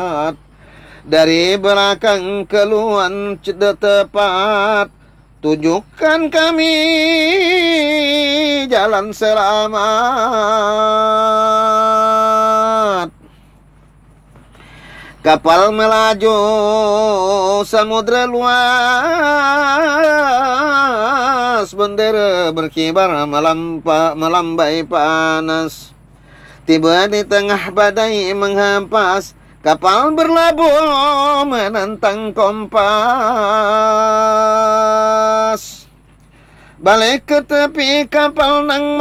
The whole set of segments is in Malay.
Dari belakang keluhan ceda tepat, tunjukkan kami jalan selamat. Kapal melaju samudra luas, bendera berkibar melambai panas. Tiba di tengah badai menghempas, kapal berlabuh menentang kompas. Balik ke tepi kapal nang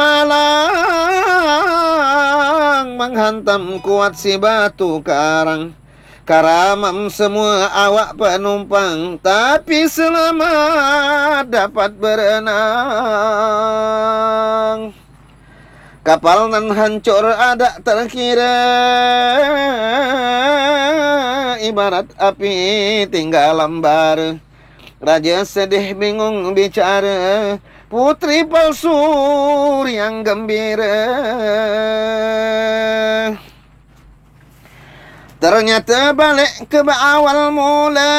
malang, menghantam kuat si batu karang. Karamam semua awak penumpang, tapi selamat dapat berenang. Kapal nan hancur ada terkira, ibarat api tinggal lambar. Raja sedih bingung bicara, putri palsu yang gembira. Ternyata balik ke awal mula,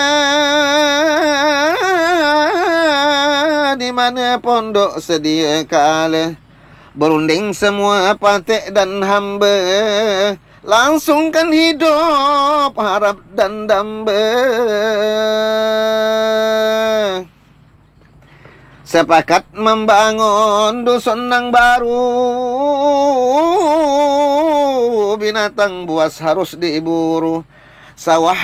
di mana pondok sedia kala. Berunding semua patik dan hamba, langsungkan hidup harap dan damba. Sepakat membangun dusun nang baru, binatang buas harus diburu. Sawah